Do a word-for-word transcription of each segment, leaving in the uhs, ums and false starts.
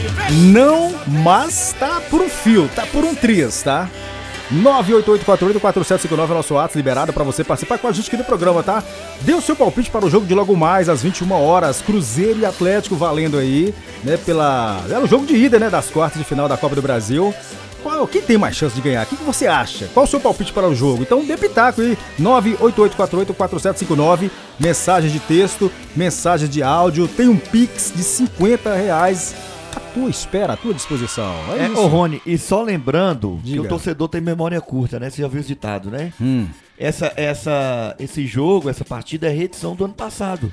Não, mas tá por um fio, tá por um triz, tá? nove oito oito quatro oito quatro sete cinco nove é o nosso WhatsApp liberado pra você participar com a gente aqui do programa, tá? Dê o seu palpite para o jogo de logo mais, às vinte e uma horas, Cruzeiro e Atlético valendo aí, né, pela... É o jogo de ida, né, das quartas de final da Copa do Brasil. Qual, quem tem mais chance de ganhar? O que, que você acha? Qual o seu palpite para o jogo? Então dê pitaco aí, nove oito oito quatro oito quatro sete cinco nove, mensagem de texto, mensagem de áudio, tem um Pix de cinquenta reais à tua espera, à tua disposição. É, É, isso. ô Rony, e só lembrando Diga. que o torcedor tem memória curta, né? Você já viu esse ditado, né? Hum. Essa, essa, esse jogo, essa partida é reedição do ano passado.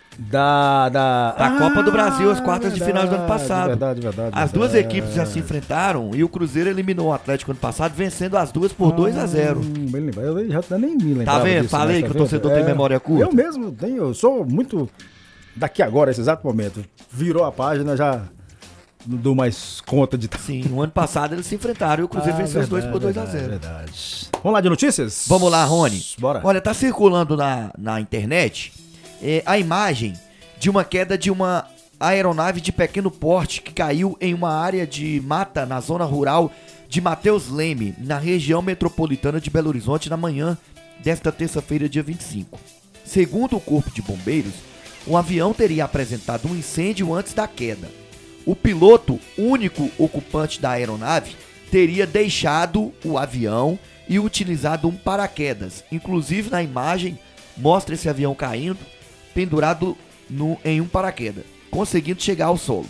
Da, da... Da Copa do Brasil, as quartas de final do ano passado. Verdade, verdade. As duas verdade. equipes já se enfrentaram e o Cruzeiro eliminou o Atlético ano passado, vencendo as duas por dois a zero. Hum, bem lembrado. Eu já nem me lembrava Tá vendo? disso, Falei mas que tá o vendo? torcedor tem memória curta. Eu mesmo tenho, eu sou muito... Daqui agora, esse exato momento, virou a página, já não dou mais conta de... Sim, no ano passado eles se enfrentaram e o Cruzeiro Ah, venceu os dois verdade, por dois a verdade, zero. verdade. Vamos lá de notícias? Vamos lá, Rony. Bora. Olha, tá circulando na, na internet é, a imagem de uma queda de uma aeronave de pequeno porte que caiu em uma área de mata na zona rural de Mateus Leme, na região metropolitana de Belo Horizonte, na manhã desta terça-feira, dia vinte e cinco. Segundo o Corpo de Bombeiros, o avião teria apresentado um incêndio antes da queda. O piloto, único ocupante da aeronave, teria deixado o avião e utilizado um paraquedas. Inclusive, na imagem, mostra esse avião caindo, pendurado no, em um paraquedas, conseguindo chegar ao solo.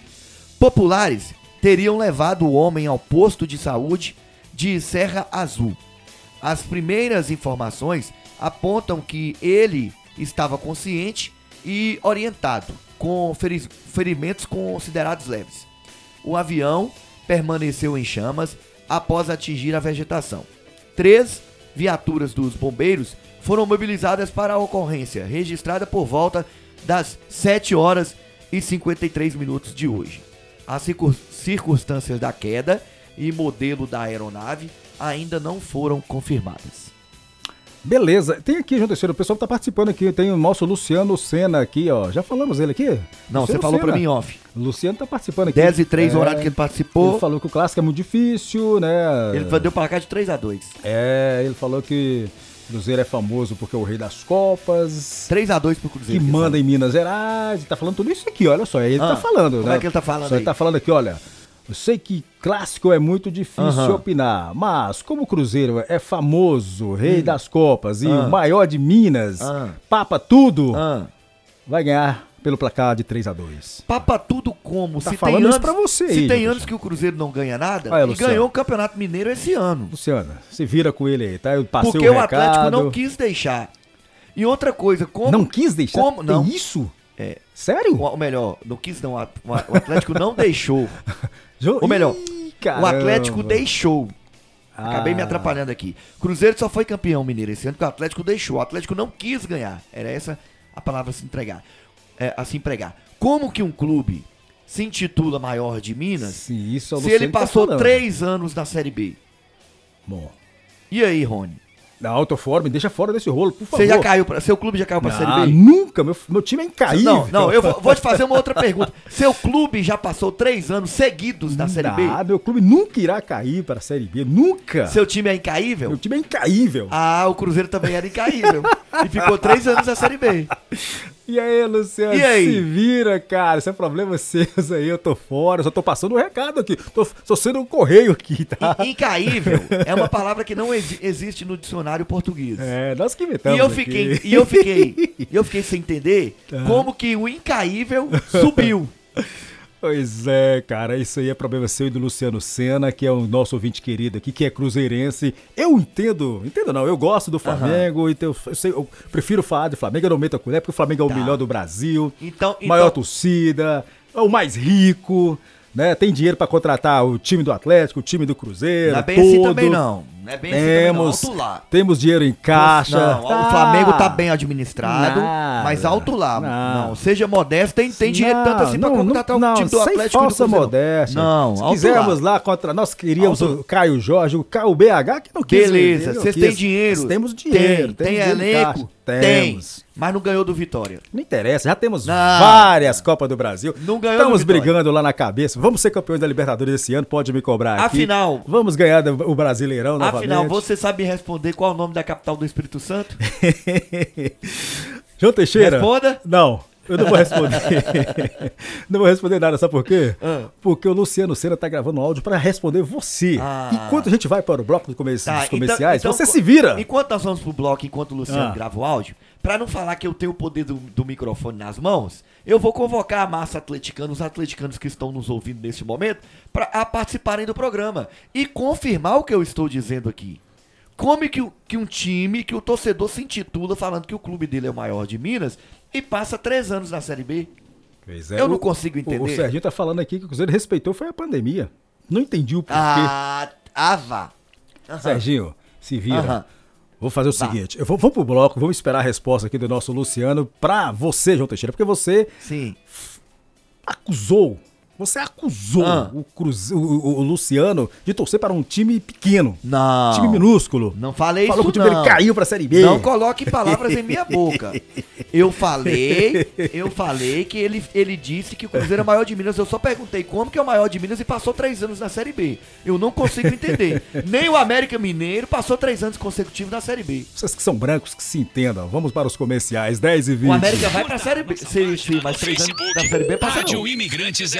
Populares teriam levado o homem ao posto de saúde de Serra Azul. As primeiras informações apontam que ele estava consciente e orientado, com feri- ferimentos considerados leves. O avião permaneceu em chamas após atingir a vegetação. Três viaturas dos bombeiros foram mobilizadas para a ocorrência, registrada por volta das sete horas e cinquenta e três minutos de hoje. As circun- circunstâncias da queda e modelo da aeronave ainda não foram confirmadas. Beleza, tem aqui, João Terceiro, o pessoal tá participando aqui, tem o nosso Luciano Senna aqui, ó, já falamos ele aqui? Não, Luciano você falou Senna. pra mim off. O Luciano tá participando aqui. dez e três, É, o horário que ele participou. Ele falou que o clássico é muito difícil, né? Ele deu pra cá de três a dois. É, ele falou que o Cruzeiro é famoso porque é o rei das Copas, três a dois pro que Cruzeiro. manda em Minas Gerais, e tá falando tudo isso aqui, olha só, ele Ah, tá falando, como né? é que ele tá falando Só ele aí? tá falando aqui, olha, eu sei que clássico é muito difícil Aham. opinar, mas como o Cruzeiro é famoso, rei das Copas e Ah. o maior de Minas, Ah. papa tudo, Ah, vai ganhar pelo placar de três a dois. papa tudo como? Tá se falando tem isso anos, pra você Se aí, tem Jefferson. anos que o Cruzeiro não ganha nada, Olha, e Luciano. ganhou o Campeonato Mineiro esse ano. Luciana, se vira com ele aí, tá? Eu passei Porque o o recado. Atlético não quis deixar. E outra coisa, como... Não quis deixar? Como? Tem Não. isso? É, Sério? ou melhor, não quis não, o Atlético não deixou. Jo- Ou melhor, Ih, O caramba. Atlético deixou. Acabei me Ah. atrapalhando aqui. Cruzeiro só foi campeão mineiro esse ano porque o Atlético deixou. O Atlético não quis ganhar. Era essa a palavra a se entregar. É, a se empregar. Como que um clube se intitula maior de Minas Sim, isso é o se Luciano ele que tá passou falando. três anos na Série B? Bom. E aí, Rony? Não, tô fora, me deixa fora desse rolo, por favor. Você já caiu pra, seu clube já caiu pra Ah, Série B? nunca, meu, meu time é incaível. Não, não, eu vou, vou te fazer uma outra pergunta. Seu clube já passou três anos seguidos na Série B? Ah, meu clube nunca irá cair para a Série B, nunca. Seu time é incaível? Meu time é incaível. Ah, o Cruzeiro também era incaível. E ficou três anos na Série B. E aí, Luciano, E aí? se vira, cara, isso é problema seus aí, eu tô fora, eu só tô passando um recado aqui, tô, tô sendo um correio aqui, tá? I- Incaível é uma palavra que não exi- existe no dicionário português. É, nós que inventamos E eu aqui. fiquei, e eu fiquei, e eu fiquei sem entender como que o incaível subiu. Pois é, cara, isso aí é problema seu e do Luciano Senna, que é o nosso ouvinte querido aqui, que é cruzeirense. Eu entendo, entendo não, eu gosto do Flamengo, então eu, eu, sei, eu prefiro falar de Flamengo, eu não meto a colher, porque o Flamengo é o Tá. melhor do Brasil, Então, maior então torcida, é o mais rico, né? Tem dinheiro pra contratar o time do Atlético, o time do Cruzeiro, não é bem todo. assim também não. Não é bem assim também, não. Temos, Alto lá. temos dinheiro em caixa. Não, Tá. o Flamengo tá bem administrado, Nada. mas alto lá. Não. Não, seja modesto, tem, tem dinheiro Não, tanto assim pra não, contratar não, o time do sem Atlético e do falsa Cruzeiro. modéstia. Não, Se alto quisermos lá. lá contra nós, queríamos Alto- o Caio Jorge, o, Ca- o B H, que não quis. Beleza, ele não vocês quis. têm dinheiro? Nós temos dinheiro. Tem, tem temos dinheiro em elenco? caixa. Tem, Temos. mas não ganhou do Vitória. Não interessa, já temos Não. várias Copas do Brasil. Não ganhou Estamos do Vitória. brigando lá na cabeça. Vamos ser campeões da Libertadores esse ano, pode me cobrar aqui. Afinal- Vamos ganhar o Brasileirão novamente. Afinal, você sabe responder qual é o nome da capital do Espírito Santo? João Teixeira. Responda. Não, eu não vou responder. Não vou responder nada, sabe por quê? Ah. Porque o Luciano Senna tá gravando um áudio pra responder você. Ah. Enquanto a gente vai para o bloco dos comer- Tá, dos então- comerciais, então, você se vira. Enquanto nós vamos pro bloco, enquanto o Luciano Ah. grava o áudio, pra não falar que eu tenho o poder do, do microfone nas mãos, eu vou convocar a massa atleticana, os atleticanos que estão nos ouvindo neste momento, pra a participarem do programa e confirmar o que eu estou dizendo aqui. Como que, o- que um time, que o torcedor se intitula falando que o clube dele é o maior de Minas e passa três anos na Série B? Pois é, Eu não o- consigo O, entender. o Serginho tá falando aqui que o Cruzeiro respeitou foi a pandemia. Não entendi o porquê. Ah, ah, vá. Aham. Serginho, se vira. Aham. Vou fazer o Vá. seguinte, eu vou, vamos pro bloco, vamos esperar a resposta aqui do nosso Luciano pra você, João Teixeira, porque você Sim. acusou, você acusou Ah. o, Cruze- o, o- o Luciano de torcer para um time pequeno, Não. time minúsculo. Não falei Falou isso que o time não. dele caiu pra Série B. Não coloque palavras em minha boca. Eu falei, eu falei que ele, ele disse que o Cruzeiro é o maior de Minas. Eu só perguntei como que é o maior de Minas e passou três anos na Série B. Eu não consigo entender. Nem o América Mineiro passou três anos consecutivos na Série B. Vocês que são brancos, que se entendam. Vamos para os comerciais, dez e vinte. O América vai pra Série B. Sim, sim, mas três anos na Série B passa Rádio não. Imigrantes